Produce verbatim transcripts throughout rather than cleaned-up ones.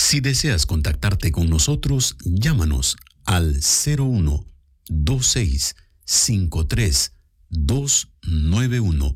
Si deseas contactarte con nosotros, llámanos al cero uno, dos seis cinco tres, dos nueve uno.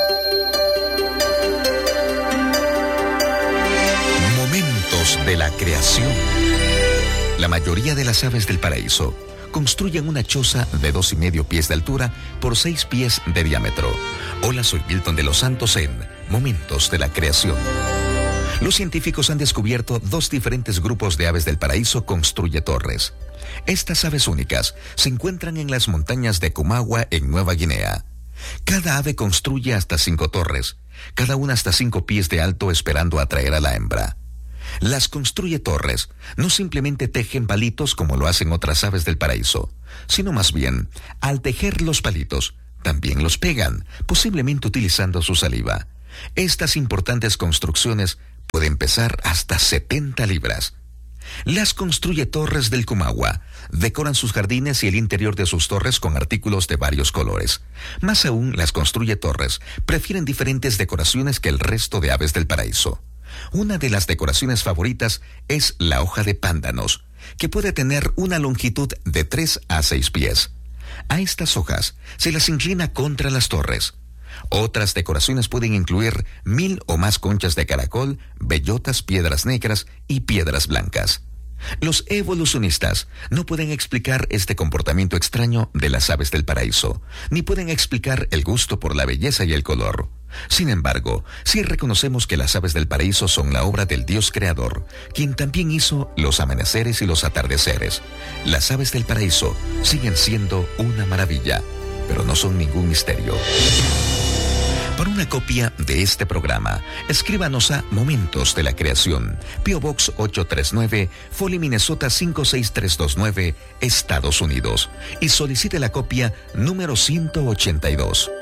Momentos de la creación. La mayoría de las aves del paraíso construyen una choza de dos y medio pies de altura por seis pies de diámetro. Hola, soy Milton de los Santos en Momentos de la Creación. Los científicos han descubierto dos diferentes grupos de aves del paraíso construye torres. Estas aves únicas se encuentran en las montañas de Kumagua en Nueva Guinea. Cada ave construye hasta cinco torres, cada una hasta cinco pies de alto esperando atraer a la hembra. Las construye torres no simplemente tejen palitos como lo hacen otras aves del paraíso, sino más bien, al tejer los palitos, también los pegan, posiblemente utilizando su saliva. Estas importantes construcciones pueden pesar hasta setenta libras. Las construye torres del Kumagua. Decoran sus jardines y el interior de sus torres con artículos de varios colores. Más aún, las construye torres prefieren diferentes decoraciones que el resto de aves del paraíso. Una de las decoraciones favoritas es la hoja de pándanos, que puede tener una longitud de tres a seis pies. A estas hojas se las inclina contra las torres. Otras decoraciones pueden incluir mil o más conchas de caracol, bellotas, piedras negras y piedras blancas. Los evolucionistas no pueden explicar este comportamiento extraño de las aves del paraíso, ni pueden explicar el gusto por la belleza y el color. Sin embargo, sí reconocemos que las aves del paraíso son la obra del Dios creador, quien también hizo los amaneceres y los atardeceres. Las aves del paraíso siguen siendo una maravilla, pero no son ningún misterio. Para una copia de este programa, escríbanos a Momentos de la Creación, P O Box ochocientos treinta y nueve, Foley, Minnesota cinco seis tres dos nueve, Estados Unidos, y solicite la copia número ciento ochenta y dos.